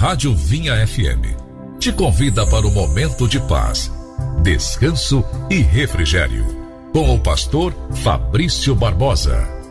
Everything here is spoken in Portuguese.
Rádio Vinha FM te convida para um momento de paz, descanso e refrigério, com o pastor Fabrício Barbosa.